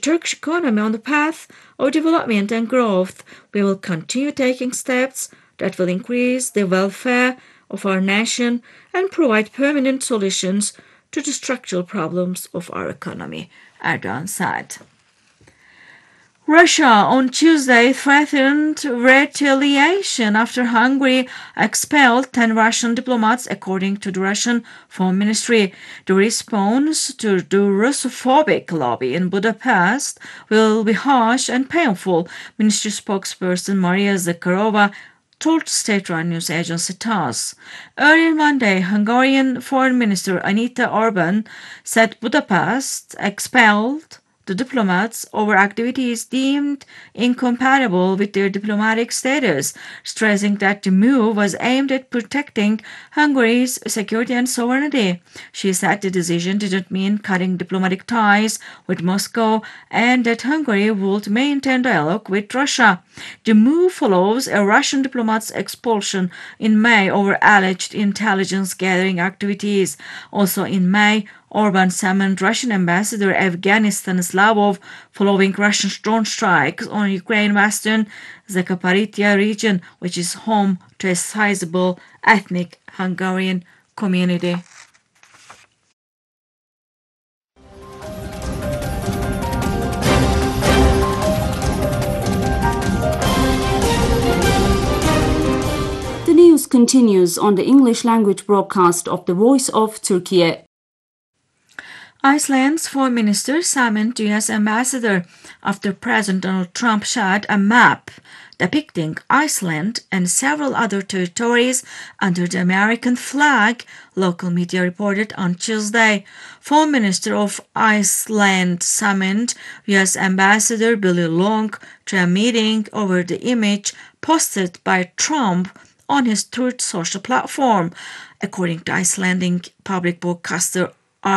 Turkish economy on the path of development and growth. We will continue taking steps that will increase the welfare of our nation and provide permanent solutions to the structural problems of our economy, Erdogan said. Russia on Tuesday threatened retaliation after Hungary expelled 10 Russian diplomats, according to the Russian Foreign Ministry. The response to the Russophobic lobby in Budapest will be harsh and painful, Ministry spokesperson Maria Zakharova told state-run news agency TASS. Earlier Monday, Hungarian Foreign Minister Anita Orban said Budapest expelled the diplomats over activities deemed incompatible with their diplomatic status, stressing that the move was aimed at protecting Hungary's security and sovereignty. She said the decision didn't mean cutting diplomatic ties with Moscow and that Hungary would maintain dialogue with Russia. The move follows a Russian diplomat's expulsion in May over alleged intelligence gathering activities. Also in May, Orban summoned Russian Ambassador Evgeny Stanislavov following Russian drone strikes on Ukraine's western Zaporizhzhia region, which is home to a sizable ethnic Hungarian community. The news continues on the English language broadcast of the Voice of Turkey. Iceland's foreign minister summoned the U.S. ambassador after President Donald Trump shared a map depicting Iceland and several other territories under the American flag, local media reported on Tuesday. Foreign Minister of Iceland summoned U.S. Ambassador Billy Long to a meeting over the image posted by Trump on his Truth Social platform, according to Icelandic public broadcaster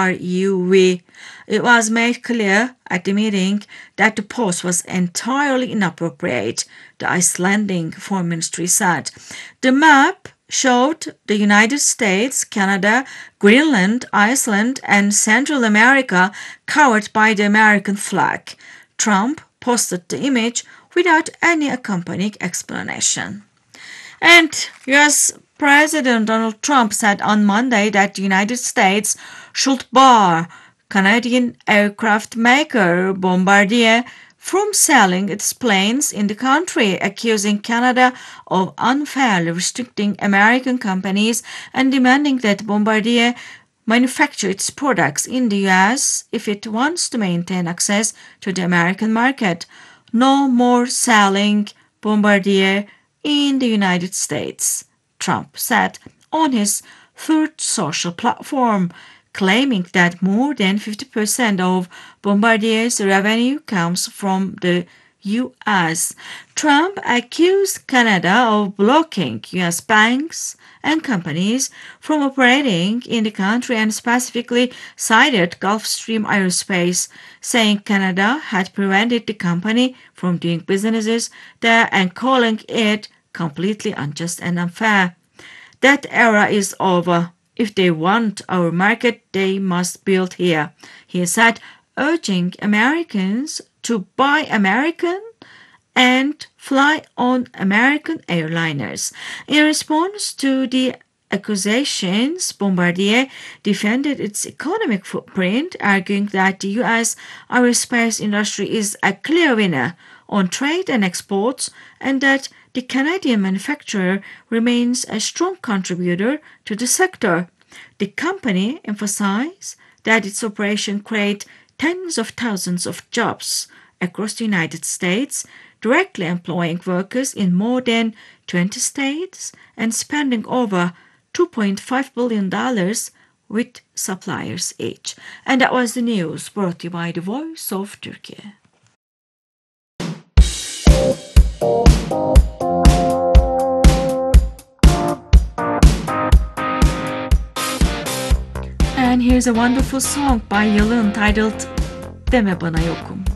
RUV. It was made clear at the meeting that the post was entirely inappropriate, the Icelandic Foreign Ministry said. The map showed the United States, Canada, Greenland, Iceland, and Central America covered by the American flag. Trump posted the image without any accompanying explanation. And U.S. President Donald Trump said on Monday that the United States should bar Canadian aircraft maker Bombardier from selling its planes in the country, accusing Canada of unfairly restricting American companies and demanding that Bombardier manufacture its products in the U.S. if it wants to maintain access to the American market. No more selling Bombardier in the United States, Trump said on his Truth Social platform, claiming that more than 50% of Bombardier's revenue comes from the U.S. Trump accused Canada of blocking U.S. banks and companies from operating in the country and specifically cited Gulfstream Aerospace, saying Canada had prevented the company from doing businesses there and calling it completely unjust and unfair. That era is over. If they want our market, they must build here, he said, urging Americans to buy American and fly on American airliners. In response to the accusations, Bombardier defended its economic footprint, arguing that the U.S. aerospace industry is a clear winner on trade and exports and that the Canadian manufacturer remains a strong contributor to the sector. The company emphasized that its operation creates tens of thousands of jobs across the United States, directly employing workers in more than 20 states and spending over $2.5 billion with suppliers each. And that was the news brought to you by the Voice of Turkey. And here's a wonderful song by Yalın titled Deme Bana Yokum.